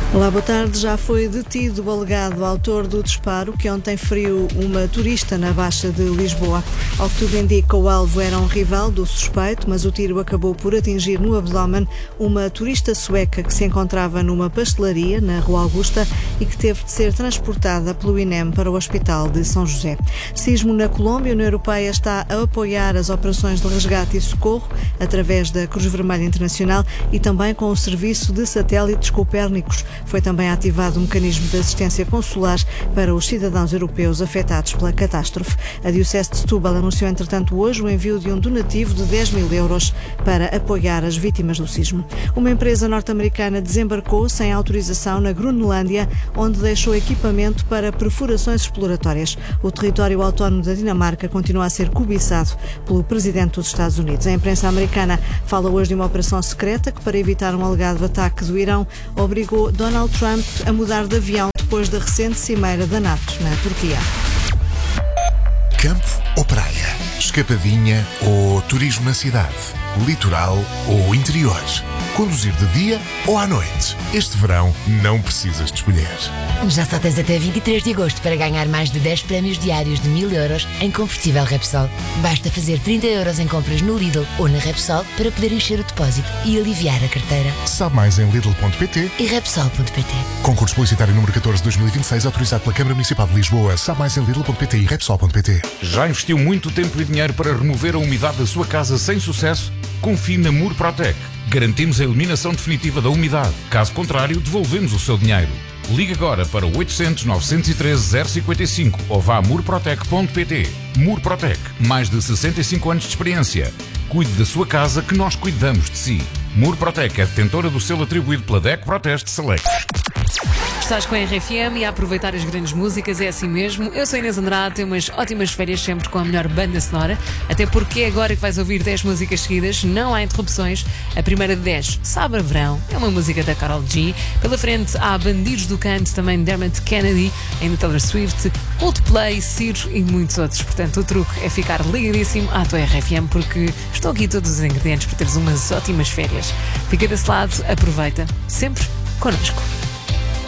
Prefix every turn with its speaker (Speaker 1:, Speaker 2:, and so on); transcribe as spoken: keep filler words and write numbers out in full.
Speaker 1: Olá, boa tarde. Já foi detido o alegado autor do disparo que ontem feriu uma turista na Baixa de Lisboa. Ao que tudo indica, o alvo era um rival do suspeito, mas o tiro acabou por atingir no abdômen uma turista sueca que se encontrava numa pastelaria na Rua Augusta e que teve de ser transportada pelo I N E M para o Hospital de São José. Sismo na Colômbia. A União Europeia está a apoiar as operações de resgate e socorro através da Cruz Vermelha Internacional e também com o serviço de satélites Copérnicos. Foi também ativado um mecanismo de assistência consular para os cidadãos europeus afetados pela catástrofe. A Diocese de Setúbal anunciou, entretanto, hoje o envio de um donativo de dez mil euros para apoiar as vítimas do sismo. Uma empresa norte-americana desembarcou sem autorização na Groenlândia, onde deixou equipamento para perfurações exploratórias. O território autónomo da Dinamarca continua a ser cobiçado pelo presidente dos Estados Unidos. A imprensa americana fala hoje de uma operação secreta que, para evitar um alegado ataque do Irão, obrigou Donald Trump a mudar de avião depois da recente cimeira da NATO na Turquia.
Speaker 2: Campo ou praia? Escapadinha ou turismo na cidade? Litoral ou interior? Conduzir de dia ou à noite? Este verão não precisas de escolher.
Speaker 3: Já só tens até vinte e três de agosto para ganhar mais de dez prémios diários de mil euros em combustível Repsol. Basta fazer trinta euros em compras no Lidl ou na Repsol para poder encher o depósito e aliviar a carteira.
Speaker 2: Sabe mais em lidl ponto pt
Speaker 3: e repsol ponto pt.
Speaker 2: Concurso publicitário número catorze de dois mil e vinte e seis, autorizado pela Câmara Municipal de Lisboa. Sabe mais em lidl ponto pt e repsol ponto pt.
Speaker 4: Já investiu muito tempo e dinheiro para remover a umidade da sua casa sem sucesso? Confie na Murprotec. Garantimos a eliminação definitiva da umidade. Caso contrário, devolvemos o seu dinheiro. Ligue agora para o oitocentos, novecentos e treze, zero cinquenta e cinco ou vá a murprotec ponto pt. Murprotec, mais de sessenta e cinco anos de experiência. Cuide da sua casa que nós cuidamos de si. Murprotec é detentora do selo atribuído pela D E C Proteste Select.
Speaker 5: Estás com a R F M e a aproveitar as grandes músicas, é assim mesmo. Eu sou Inês Andrade, tenho umas ótimas férias sempre com a melhor banda sonora, até porque é agora que vais ouvir dez músicas seguidas, não há interrupções. A primeira de dez, Sabe Verão, é uma música da Karol G. Pela frente há Bandidos do Canto, também Dermot Kennedy, ainda Taylor Swift, Coldplay, Ciro e muitos outros. Portanto, o truque é ficar ligadíssimo à tua R F M, porque estou aqui todos os ingredientes para teres umas ótimas férias. Fica desse lado, aproveita, sempre connosco.